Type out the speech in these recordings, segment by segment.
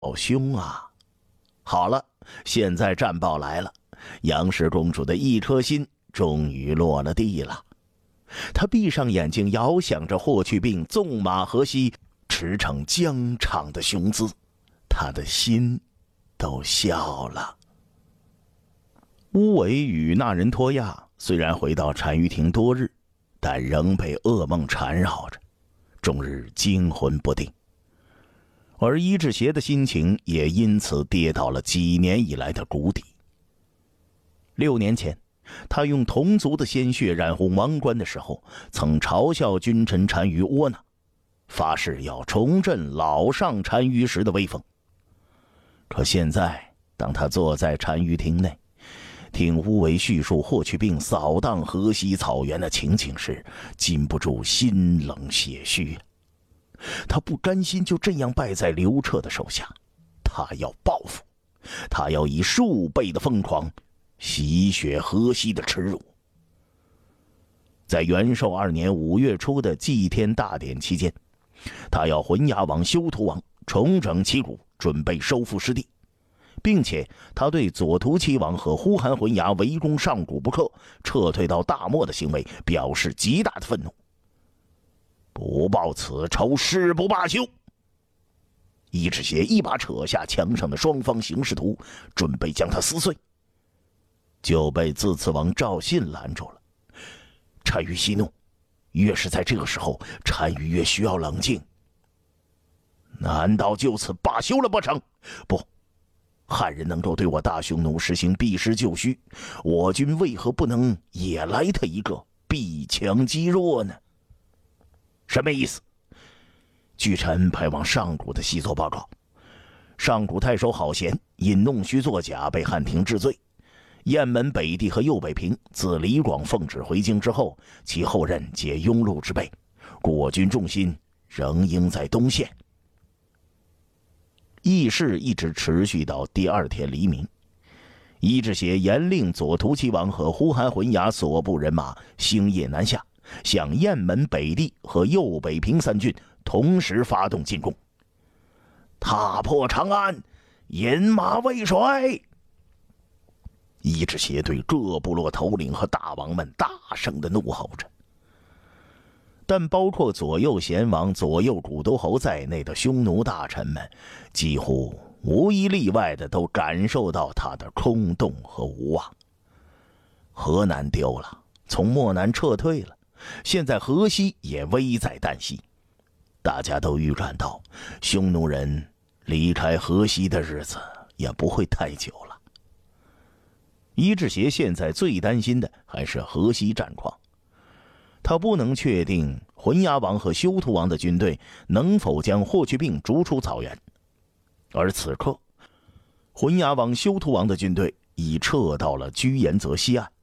兄啊！好了，现在战报来了，杨氏公主的一颗心终于落了地了。她闭上眼睛，遥想着霍去病纵马河西，驰骋疆场的雄姿，她的心都笑了。乌伟与那人托亚虽然回到单于庭多日，但仍被噩梦缠绕着，终日惊魂不定。而伊志邪的心情也因此跌到了几年以来的谷底。6年前，他用同族的鲜血染红王冠的时候，曾嘲笑君臣单于窝囊，发誓要重振老上单于时的威风。可现在，当他坐在单于庭内，听乌维叙述霍去病扫荡河西草原的情景时，禁不住心冷血虚。他不甘心就这样败在刘彻的手下，他要报复，他要以数倍的疯狂洗雪河西的耻辱。在元寿2年5月初的祭天大典期间，他要浑牙王休屠王重整旗鼓，准备收复失地，并且他对左突骑王和呼韩浑牙围攻上古不克、撤退到大漠的行为表示极大的愤怒。不报此仇，誓不罢休。伊志邪一把扯下墙上的双方形势图，准备将它撕碎，就被自次王赵信拦住了。单于息怒，越是在这个时候，单于越需要冷静。难道就此罢休了不成？不，汉人能够对我大匈奴实行避实就虚，我军为何不能也来他一个避强击弱呢？什么意思？据臣派往上古的细作报告，上古太守郝贤因弄虚作假被汉庭治罪，雁门北地和右北平自李广奉旨回京之后，其后任皆庸碌之辈，故我军重心仍应在东线。议事一直持续到第2天黎明，伊志邪严令左突骑王和呼韩浑牙所部人马星夜南下，向雁门北地和右北平3郡同时发动进攻。踏破长安，饮马未衰。伊志邪对各部落头领和大王们大声地怒吼着，但包括左右贤王、左右古都侯在内的匈奴大臣们，几乎无一例外的都感受到他的空洞和无望。河南丢了，从漠南撤退了，现在河西也危在旦夕，大家都预感到匈奴人离开河西的日子也不会太久了。伊志邪现在最担心的还是河西战况，他不能确定浑牙王和休屠王的军队能否将霍去病逐出草原，而此刻浑牙王、休屠王的军队已撤到了居延泽西岸。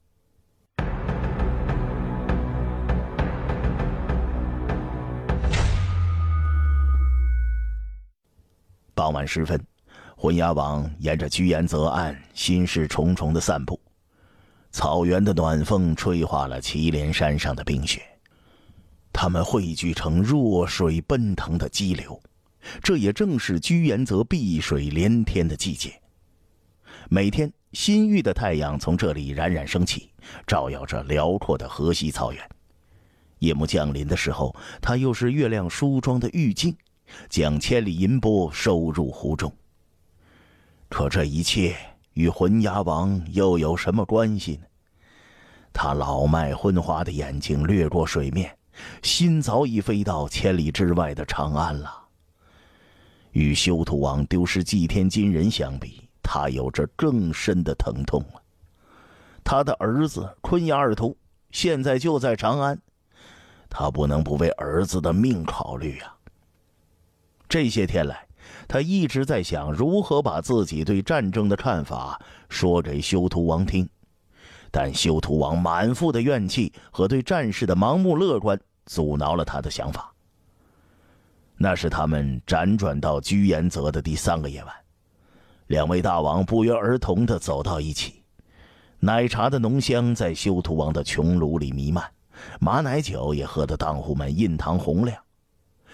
傍晚时分，浑牙王沿着居延泽岸心事重重地散步，草原的暖风吹化了祁连山上的冰雪，它们汇聚成弱水奔腾的激流，这也正是居延泽碧水连天的季节。每天新玉的太阳从这里冉冉升起，照耀着辽阔的河西草原。夜幕降临的时候，它又是月亮梳妆的玉镜，将千里银波收入湖中。可这一切与浑牙王又有什么关系呢？他老迈昏花的眼睛掠过水面，心早已飞到千里之外的长安了。与休屠王丢失祭天金人相比，他有着更深的疼痛了。他的儿子昆牙尔图现在就在长安，他不能不为儿子的命考虑啊。这些天来，他一直在想如何把自己对战争的看法说给休屠王听，但休屠王满腹的怨气和对战事的盲目乐观阻挠了他的想法。那是他们辗转到居延泽的第3个夜晚，两位大王不约而同地走到一起，奶茶的浓香在休屠王的穹庐里弥漫，马奶酒也喝得当户们印堂洪亮。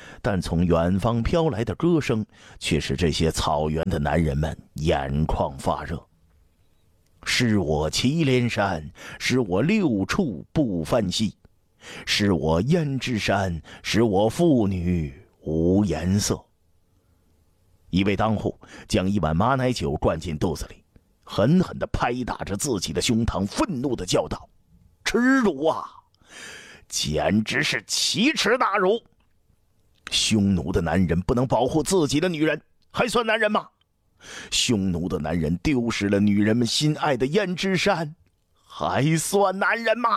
但从远方飘来的歌声却使这些草原的男人们眼眶发热。是我祁连山，是我六畜不翻稀，是我胭脂山，使我妇女无颜色。一位当户将一碗马奶酒灌进肚子里，狠狠地拍打着自己的胸膛，愤怒地叫道：“耻辱啊！简直是奇耻大辱！匈奴的男人不能保护自己的女人，还算男人吗？匈奴的男人丢失了女人们心爱的胭脂山，还算男人吗？”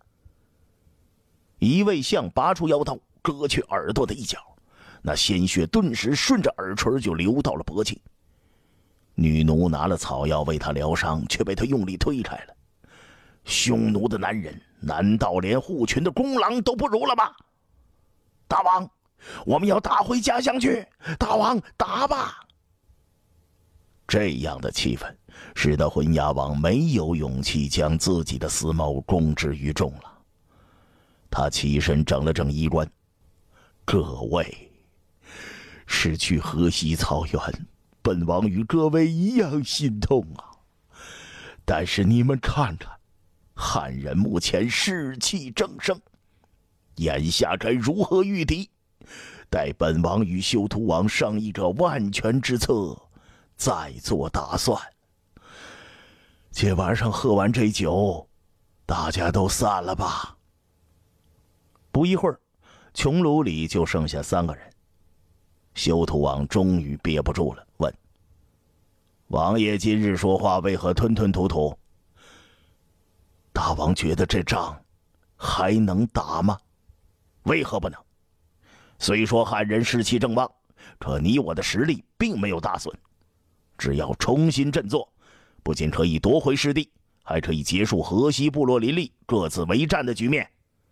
一位相拔出腰刀，割去耳朵的一角，那鲜血顿时顺着耳垂就流到了脖颈。女奴拿了草药为他疗伤，却被他用力推开了。匈奴的男人难道连护群的公狼都不如了吗？大王，我们要打回家乡去！大王，打吧！这样的气氛使得浑牙王没有勇气将自己的思谋公之于众了。他起身整了整衣冠：“各位，失去河西草原，本王与各位一样心痛啊！但是你们看看，汉人目前士气正盛，眼下该如何御敌？待本王与修图王商议着万全之策，再做打算。今晚上喝完这酒，大家都散了吧。”不一会儿，穹庐里就剩下3个人。修图王终于憋不住了，问：“王爷今日说话为何吞吞吐吐？大王觉得这仗还能打吗？为何不能？虽说汉人士气正旺，可你我的实力并没有大损。只要重新振作，不仅可以夺回失地，还可以结束河西部落林立各自为战的局面。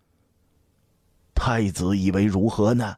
太子以为如何呢？”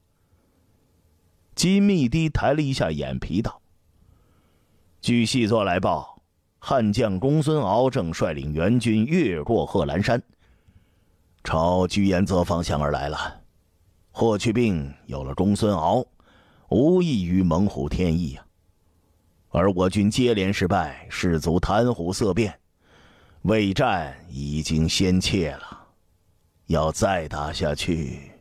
金密帝抬了一下眼皮道：“据细作来报，汉将公孙敖正率领援军越过贺兰山，朝居延泽方向而来了。霍去病有了公孙敖，无异于猛虎添翼啊。而我军接连失败，士卒谈虎色变，魏战已经先怯了。要再打下去，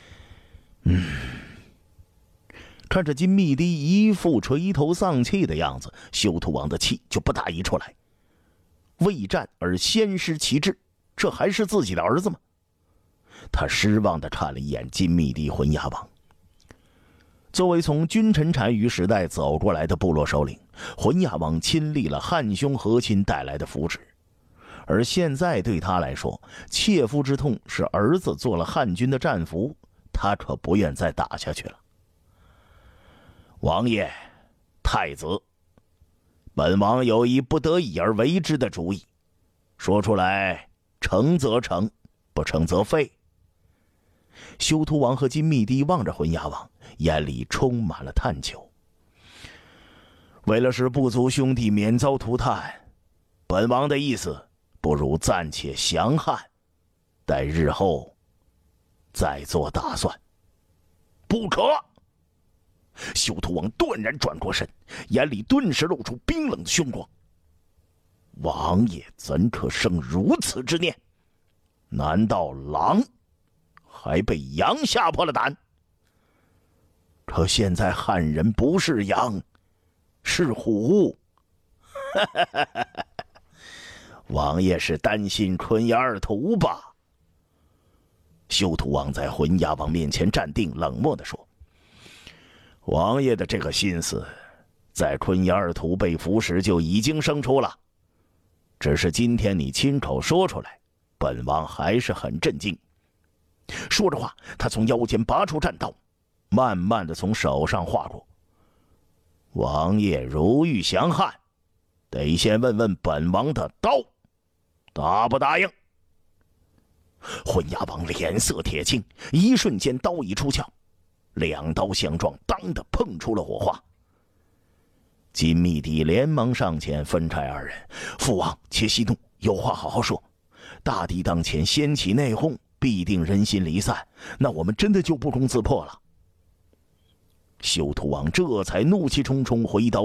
看着金密帝一副垂头丧气的样子，修图王的气就不大一处来。未战而先失其志，这还是自己的儿子吗？他失望地看了一眼金密帝浑牙王。作为从君臣单于时代走过来的部落首领，浑牙王亲历了汉匈和亲带来的福祉。而现在对他来说，切肤之痛是儿子做了汉军的战俘，他可不愿再打下去了。王爷，太子，本王有一不得已而为之的主意，说出来，成则成，不成则废。修图王和金密帝望着浑牙王，眼里充满了探求。为了使部族兄弟免遭涂炭，本王的意思，不如暂且降汉，待日后再做打算。不可！修图王断然转过身，眼里顿时露出冰冷的凶光。王爷怎可生如此之念？难道狼还被羊吓破了胆？可现在汉人不是羊，是虎。王爷是担心昆牙尔图吧？修图王在浑牙王面前站定，冷漠地说：“王爷的这个心思，在昆牙尔图被俘时就已经生出了，只是今天你亲口说出来，本王还是很震惊。”说着话，他从腰间拔出战刀，慢慢地从手上划过。王爷如欲降汉，得先问问本王的刀，答不答应？浑牙王脸色铁青，一瞬间刀已出鞘，2刀相撞，当的碰出了火花。金密帝连忙上前分开2人：“父王且息怒，有话好好说。大敌当前，掀起内讧，必定人心离散，那我们真的就不攻自破了。 修图王这才怒气冲冲回到